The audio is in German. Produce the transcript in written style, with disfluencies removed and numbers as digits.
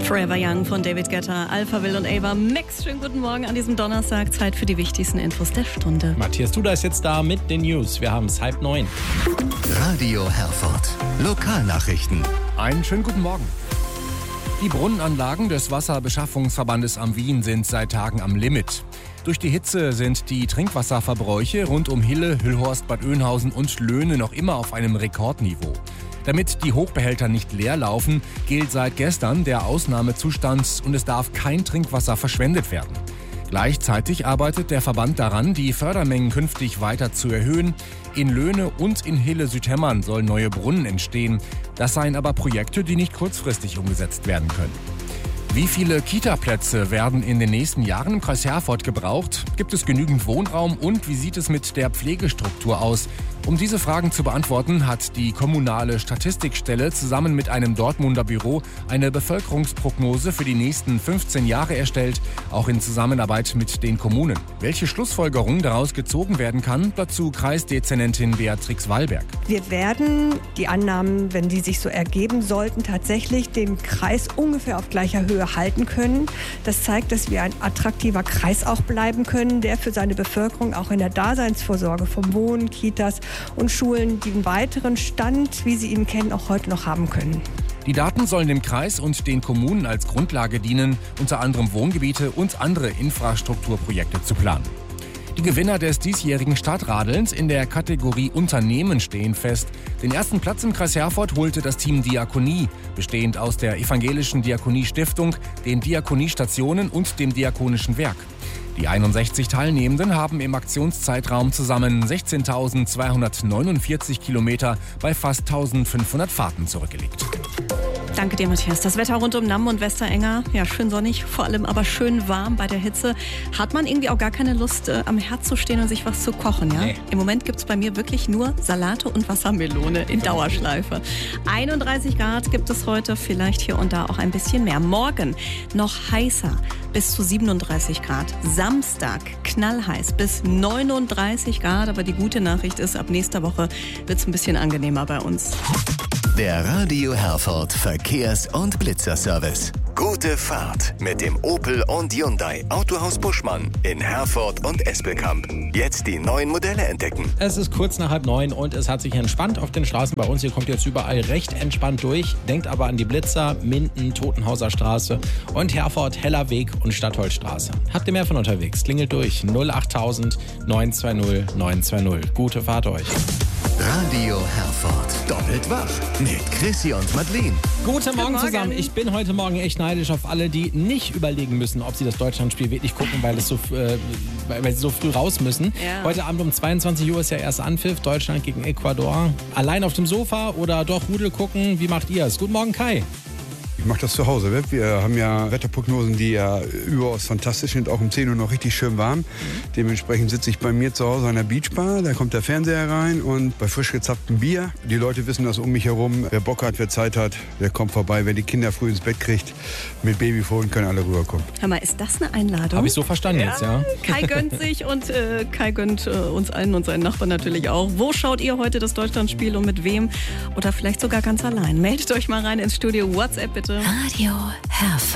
Forever Young von David Guetta, Alphaville und Ava Max. Schönen guten Morgen an diesem Donnerstag. Zeit für die wichtigsten Infos der Stunde. Matthias Duda ist jetzt da mit den News. Wir haben es 8:30. Radio Herford. Lokalnachrichten. Einen schönen guten Morgen. Die Brunnenanlagen des Wasserbeschaffungsverbandes am Wien sind seit Tagen am Limit. Durch die Hitze sind die Trinkwasserverbräuche rund um Hille, Hüllhorst, Bad Oeynhausen und Löhne noch immer auf einem Rekordniveau. Damit die Hochbehälter nicht leer laufen, gilt seit gestern der Ausnahmezustand und es darf kein Trinkwasser verschwendet werden. Gleichzeitig arbeitet der Verband daran, die Fördermengen künftig weiter zu erhöhen. In Löhne und in Hille-Südhemmern sollen neue Brunnen entstehen. Das seien aber Projekte, die nicht kurzfristig umgesetzt werden können. Wie viele Kita-Plätze werden in den nächsten Jahren im Kreis Herford gebraucht? Gibt es genügend Wohnraum und wie sieht es mit der Pflegestruktur aus? Um diese Fragen zu beantworten, hat die kommunale Statistikstelle zusammen mit einem Dortmunder Büro eine Bevölkerungsprognose für die nächsten 15 Jahre erstellt, auch in Zusammenarbeit mit den Kommunen. Welche Schlussfolgerung daraus gezogen werden kann, dazu Kreisdezernentin Beatrix Wallberg. Wir werden die Annahmen, wenn die sich so ergeben sollten, tatsächlich den Kreis ungefähr auf gleicher Höhe halten können. Das zeigt, dass wir ein attraktiver Kreis auch bleiben können, der für seine Bevölkerung auch in der Daseinsvorsorge vom Wohnen, Kitas und Schulen den weiteren Stand, wie sie ihn kennen, auch heute noch haben können. Die Daten sollen dem Kreis und den Kommunen als Grundlage dienen, unter anderem Wohngebiete und andere Infrastrukturprojekte zu planen. Die Gewinner des diesjährigen Stadtradelns in der Kategorie Unternehmen stehen fest. Den ersten Platz im Kreis Herford holte das Team Diakonie, bestehend aus der Evangelischen Diakonie-Stiftung, den Diakoniestationen und dem Diakonischen Werk. Die 61 Teilnehmenden haben im Aktionszeitraum zusammen 16.249 Kilometer bei fast 1.500 Fahrten zurückgelegt. Danke dir, Matthias. Das Wetter rund um Namm und Westerenger, ja, schön sonnig, vor allem aber schön warm bei der Hitze. Hat man irgendwie auch gar keine Lust, am Herd zu stehen und sich was zu kochen, ja? Nee. Im Moment gibt es bei mir wirklich nur Salate und Wassermelone in Dauerschleife. 31 Grad gibt es heute, vielleicht hier und da auch ein bisschen mehr. Morgen noch heißer, bis zu 37 Grad. Samstag knallheiß bis 39 Grad. Aber die gute Nachricht ist, ab nächster Woche wird es ein bisschen angenehmer bei uns. Der Radio Herford Verkehrs- und Blitzerservice. Gute Fahrt mit dem Opel und Hyundai Autohaus Buschmann in Herford und Espelkamp. Jetzt die neuen Modelle entdecken. Es ist kurz nach 8:30 und es hat sich entspannt auf den Straßen bei uns. Ihr kommt jetzt überall recht entspannt durch. Denkt aber an die Blitzer, Minden, Totenhauser Straße und Herford, Hellerweg und Stadtholzstraße. Habt ihr mehr von unterwegs? Klingelt durch 08000 920 920. Gute Fahrt euch. Radio Herford. Doppelt wach mit Chrissy und Madeleine. Guten Morgen zusammen. Ich bin heute Morgen echt neidisch auf alle, die nicht überlegen müssen, ob sie das Deutschlandspiel wirklich gucken, weil sie so früh raus müssen. Ja. Heute Abend um 22 Uhr ist ja erst Anpfiff. Deutschland gegen Ecuador. Allein auf dem Sofa oder doch Rudel gucken? Wie macht ihr es? Guten Morgen, Kai. Ich mache das zu Hause. Wir haben ja Wetterprognosen, die ja überaus fantastisch sind, auch um 10 Uhr noch richtig schön warm. Dementsprechend sitze ich bei mir zu Hause an der Beachbar, da kommt der Fernseher rein und bei frisch gezapftem Bier. Die Leute wissen das um mich herum. Wer Bock hat, wer Zeit hat, der kommt vorbei. Wer die Kinder früh ins Bett kriegt, mit Babyphone können alle rüberkommen. Hör mal, ist das eine Einladung? Habe ich so verstanden jetzt, ja. Kai gönnt sich und Kai gönnt uns allen und seinen Nachbarn natürlich auch. Wo schaut ihr heute das Deutschlandspiel und mit wem? Oder vielleicht sogar ganz allein? Meldet euch mal rein ins Studio. WhatsApp bitte. Radio Herford.